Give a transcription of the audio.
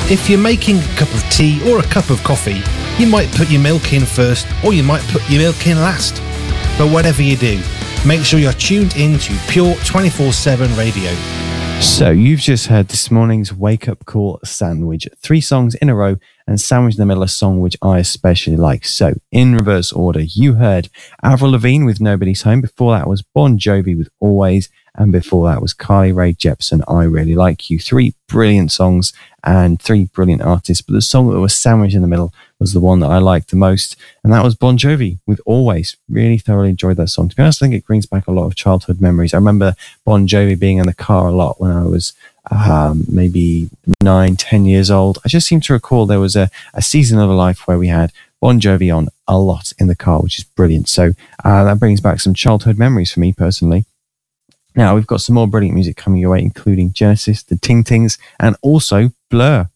If you're making a cup of tea or a cup of coffee, you might put your milk in first or you might put your milk in last. But whatever you do, make sure you're tuned in to Pure 24/7 Radio. So you've just heard this morning's Wake Up Call sandwich. 3 songs in a row and sandwich in the middle a song which I especially like. So in reverse order, you heard Avril Lavigne with Nobody's Home. Before that was Bon Jovi with Always. And before that was Carly Rae Jepsen, I Really Like You. 3 brilliant songs and 3 brilliant artists. But the song that was sandwiched in the middle was the one that I liked the most. And that was Bon Jovi with Always. Really thoroughly enjoyed that song. To be honest, I think it brings back a lot of childhood memories. I remember Bon Jovi being in the car a lot when I was maybe 9-10 years old. I just seem to recall there was a season of life where we had Bon Jovi on a lot in the car, which is brilliant. So that brings back some childhood memories for me personally. Now, we've got some more brilliant music coming your way, including Genesis, the Ting Tings, and also Blur.